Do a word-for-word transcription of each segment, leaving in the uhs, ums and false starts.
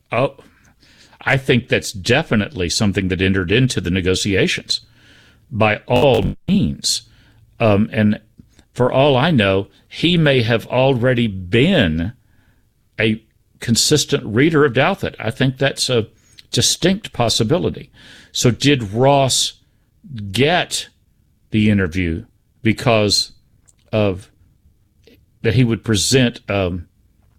Oh, I think that's definitely something that entered into the negotiations by all means. Um, and for all I know, he may have already been a consistent reader of Douthit. I think that's a distinct possibility. So did Ross get the interview because of that he would present um,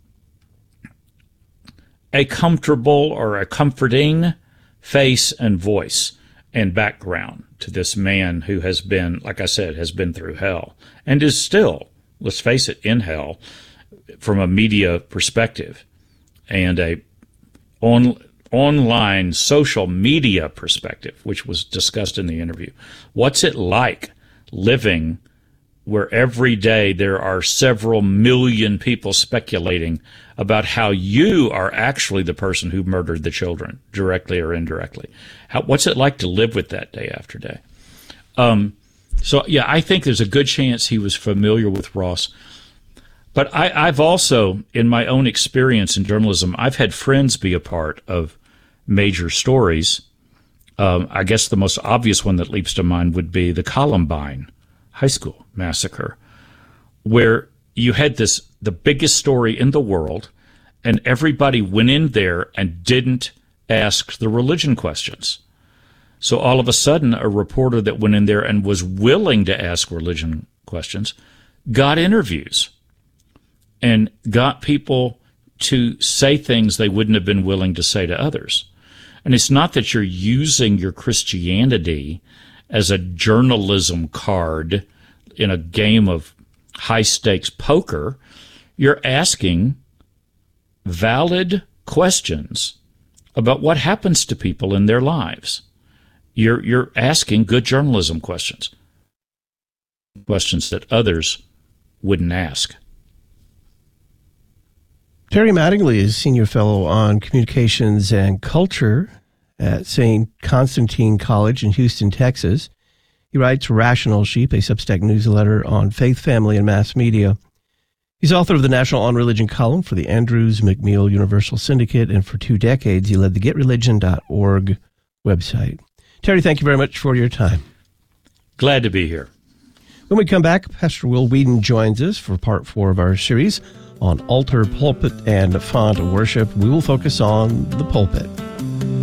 a comfortable or a comforting face and voice and background to this man who has been, like I said, has been through hell and is still, let's face it, in hell from a media perspective and a on, online social media perspective, which was discussed in the interview. What's it like living where every day there are several million people speculating about how you are actually the person who murdered the children, directly or indirectly? How, what's it like to live with that day after day? Um, so, yeah, I think there's a good chance he was familiar with Ross. But I, I've also, in my own experience in journalism, I've had friends be a part of major stories. Um, I guess the most obvious one that leaps to mind would be the Columbine High School massacre, where you had this, the biggest story in the world, and everybody went in there and didn't ask the religion questions. So all of a sudden, a reporter that went in there and was willing to ask religion questions got interviews and got people to say things they wouldn't have been willing to say to others. And it's not that you're using your Christianity as a journalism card in a game of high-stakes poker. You're asking valid questions about what happens to people in their lives. You're, you're asking good journalism questions, questions that others wouldn't ask. Terry Mattingly is Senior Fellow on Communications and Culture at Saint Constantine College in Houston, Texas. He writes Rational Sheep, a Substack newsletter on faith, family, and mass media. He's author of the National On Religion column for the Andrews McMeel Universal Syndicate, and for two decades he led the get religion dot org website. Terry, thank you very much for your time. Glad to be here. When we come back, Pastor Will Wheaton joins us for part four of our series on altar, pulpit, and font worship. We will focus on the pulpit.